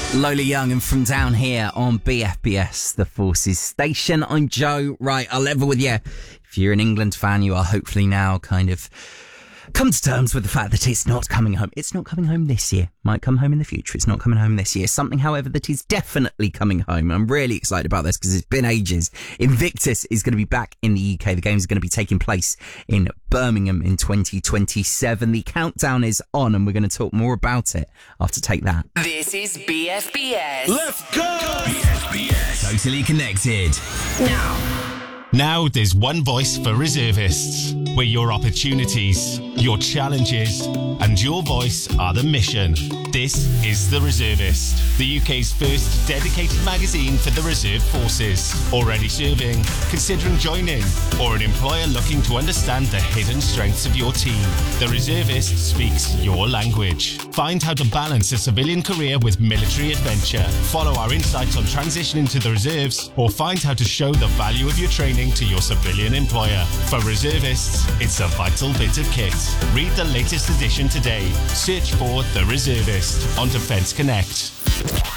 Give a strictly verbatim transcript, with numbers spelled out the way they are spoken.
Lola Young and From Down Here on B F B S, the Forces Station. I'm Joe. Right, I'll level with you. If you're an England fan, you are hopefully now kind of come to terms with the fact that it's not coming home. It's not coming home this year. Might come home in the future. It's not coming home this year. Something, however, that is definitely coming home. I'm really excited about this because it's been ages. Invictus is going to be back in the U K. The games are going to be taking place in Birmingham in twenty twenty-seven. The countdown is on and we're going to talk more about it after Take That. This is B F B S. Let's go! B F B S. Totally connected. Now. Now there's one voice for reservists, where your opportunities, your challenges, and your voice are the mission. This is The Reservist, the U K's first dedicated magazine for the reserve forces. Already serving, considering joining, or an employer looking to understand the hidden strengths of your team. The Reservist speaks your language. Find how to balance a civilian career with military adventure. Follow our insights on transitioning to the reserves, or find how to show the value of your training to your civilian employer. For reservists, it's a vital bit of kit. Read the latest edition today. Search for The Reservist on Defence Connect.